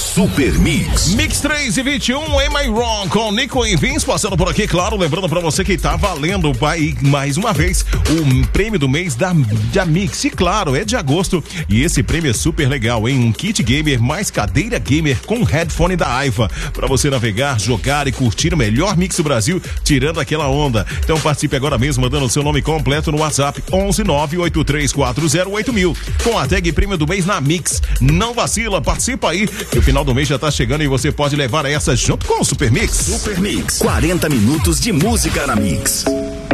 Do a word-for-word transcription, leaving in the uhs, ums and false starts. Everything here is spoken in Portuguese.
Super Mix. Mix três e vinte e um, Am I Wrong? Com Nico e Vince passando por aqui, claro, lembrando pra você que tá valendo vai, mais uma vez o prêmio do mês da, da Mix. E claro, é de agosto e esse prêmio é super legal, hein? Um kit gamer mais cadeira gamer com headphone da Aiva pra você navegar, jogar e curtir o melhor mix do Brasil, tirando aquela onda. Então participe agora mesmo, mandando o seu nome completo no WhatsApp onze nove oito três quatro zero oito mil com a tag prêmio do mês na Mix. Não vacila, participa aí que o final do mês já tá chegando e você pode levar essa junto com o Super Mix. Super Mix, quarenta minutos de música na Mix.